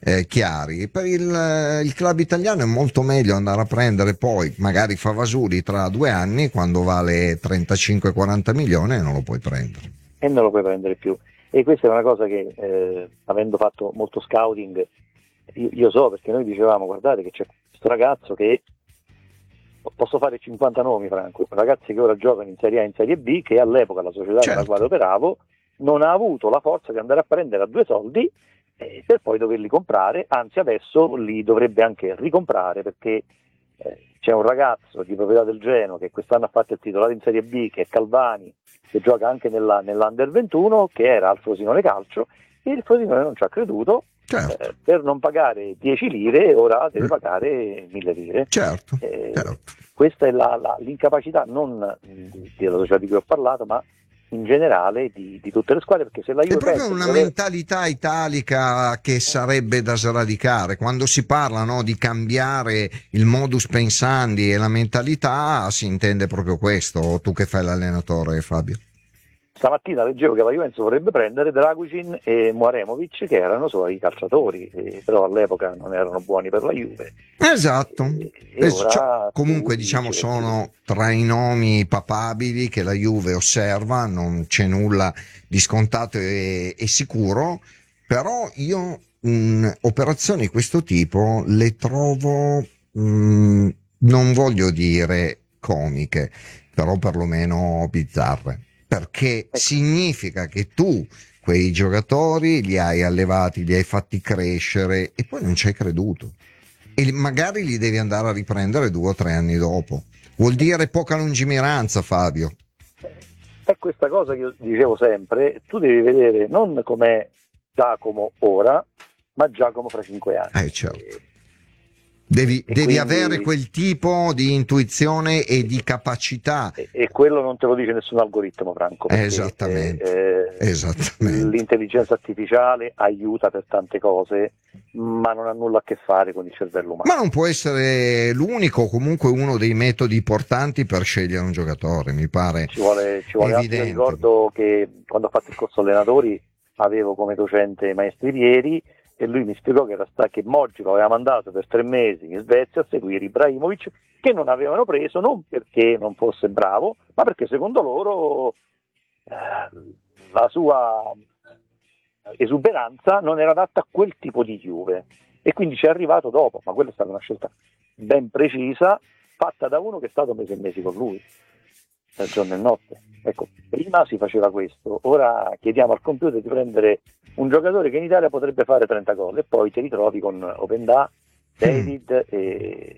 chiari. Per il club italiano è molto meglio andare a prendere poi magari Favasuli tra 2 anni, quando vale 35-40 milioni, e non lo puoi prendere. E non lo puoi prendere più. E questa è una cosa che, avendo fatto molto scouting, io so, perché noi dicevamo, guardate che c'è questo ragazzo che, posso fare 50 nomi, Franco, ragazzi che ora giocano in Serie A e in Serie B, che all'epoca la società nella quale operavo non ha avuto la forza di andare a prendere a 2 soldi, per poi doverli comprare, anzi adesso li dovrebbe anche ricomprare, perché c'è un ragazzo di proprietà del Genoa che quest'anno ha fatto il titolare in Serie B, che è Calvani, che gioca anche nell'Under 21, che era al Frosinone Calcio, e il Frosinone non ci ha creduto. Certo. Per non pagare 10 lire ora deve pagare 1000 lire. Certo. Questa è l'incapacità non della società di cui ho parlato, ma in generale di tutte le squadre, perché se la Juve è proprio una mentalità italica che sarebbe da sradicare. Quando si parla, no, di cambiare il modus pensandi e la mentalità, si intende proprio questo. Tu che fai l'allenatore, Fabio? Stamattina leggevo che la Juventus vorrebbe prendere Dragusin e Muaremovic, che erano suoi calciatori, però all'epoca non erano buoni per la Juve. Esatto. Ora comunque diciamo sono tra i nomi papabili che la Juve osserva, non c'è nulla di scontato e sicuro, però io operazioni di questo tipo le trovo, non voglio dire comiche, però perlomeno bizzarre, perché significa che tu quei giocatori li hai allevati, li hai fatti crescere e poi non ci hai creduto, e magari li devi andare a riprendere 2 o 3 anni dopo. Vuol dire poca lungimiranza, Fabio. È questa cosa che io dicevo sempre: tu devi vedere non com'è Giacomo ora, ma Giacomo fra 5 anni. Certo. Devi quindi avere quel tipo di intuizione e di capacità. E quello non te lo dice nessun algoritmo, Franco. Perché, esattamente. L'intelligenza artificiale aiuta per tante cose, ma non ha nulla a che fare con il cervello umano. Ma non può essere l'unico, comunque uno dei metodi portanti per scegliere un giocatore, mi pare. Ci vuole evidente. Io ricordo che quando ho fatto il corso allenatori avevo come docente Maestri Pieri, e lui mi spiegò che Moggi lo aveva mandato per 3 mesi in Svezia a seguire Ibrahimovic, che non avevano preso non perché non fosse bravo, ma perché secondo loro la sua esuberanza non era adatta a quel tipo di Juve, e quindi ci è arrivato dopo. Ma quella è stata una scelta ben precisa, fatta da uno che è stato mesi e mesi con lui, giorno e notte. Ecco, prima si faceva questo, ora chiediamo al computer di prendere un giocatore che in Italia potrebbe fare 30 gol, e poi ti ritrovi con Openda, David e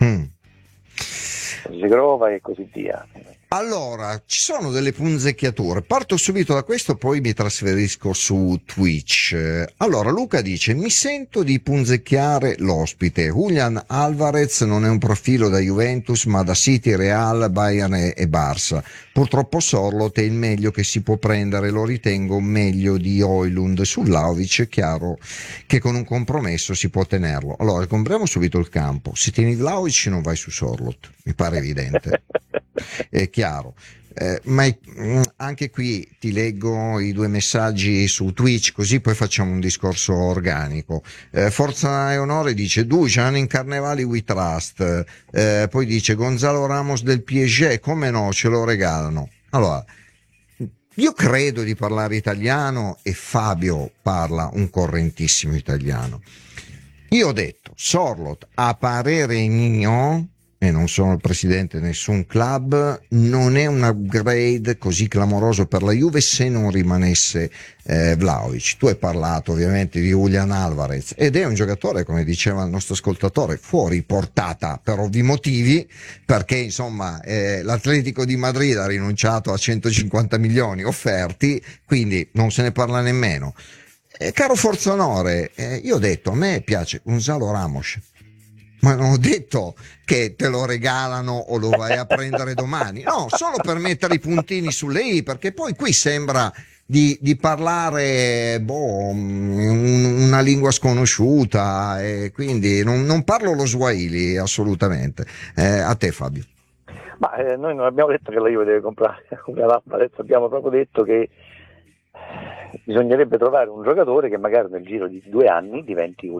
Zegrova e così via. Allora, ci sono delle punzecchiature. Parto subito da questo, poi mi trasferisco su Twitch. Allora, Luca dice: mi sento di punzecchiare l'ospite. Julian Alvarez non è un profilo da Juventus, ma da City, Real, Bayern e Barça. Purtroppo Sorloth è il meglio che si può prendere, lo ritengo meglio di Højlund. Su Vlahovic è chiaro che con un compromesso si può tenerlo. Allora, compriamo subito il campo. Se tieni Vlahovic non vai su Sorloth, mi pare evidente. È chiaro, ma anche qui ti leggo i 2 messaggi su Twitch, così poi facciamo un discorso organico. Forza e Onore dice: Dujan in Carnevali we trust. Poi dice: Gonzalo Ramos del PSG, come no, ce lo regalano. Allora, io credo di parlare italiano e Fabio parla un correntissimo italiano. Io ho detto: Sorloth, a parere mio, e non sono il presidente di nessun club, non è un upgrade così clamoroso per la Juve se non rimanesse Vlahovic. Tu hai parlato ovviamente di Julian Alvarez, ed è un giocatore, come diceva il nostro ascoltatore, fuori portata per ovvi motivi, perché insomma l'Atletico di Madrid ha rinunciato a 150 milioni offerti, quindi non se ne parla nemmeno. Caro Forza Onore, io ho detto: a me piace Gonzalo Ramos, ma non ho detto che te lo regalano o lo vai a prendere domani. No, solo per mettere i puntini sulle i, perché poi qui sembra di parlare una lingua sconosciuta, e quindi non parlo lo Swahili assolutamente. A te, Fabio. Ma noi non abbiamo detto che la Juve deve comprare l'Alvarez, abbiamo proprio detto che bisognerebbe trovare un giocatore che magari nel giro di 2 anni diventi